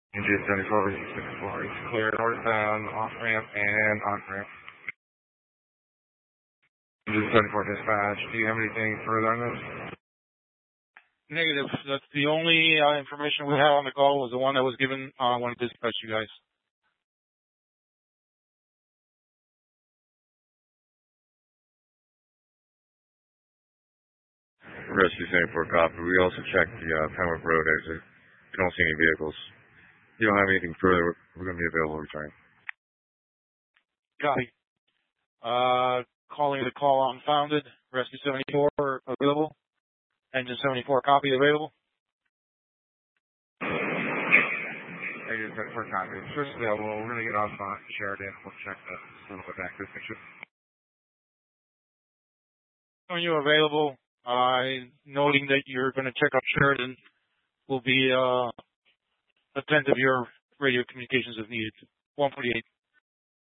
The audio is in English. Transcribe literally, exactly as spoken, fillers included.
Engine seventy-four, sixty-four is clear northbound, off ramp and on ramp. Engine seventy-four dispatch, do you have anything further on this? Negative. That's the only uh, information we had on the call was the one that was given uh, when I dispatched you guys. Rescue seventy-four copy. We also checked the uh, Pembroke Road exit. We don't see any vehicles. If you don't have anything further, we're, we're going to be available to return. Copy. Uh, calling the call unfounded. Rescue seventy-four available. Engine seventy-four copy available. Engine seventy-four copy. First available. We're going to get on spot. Sheridan. We'll check the little bit back this picture. When you're available, uh, noting that you're going to check up Sheridan, will be uh, attentive to your radio communications if needed. one forty-eight.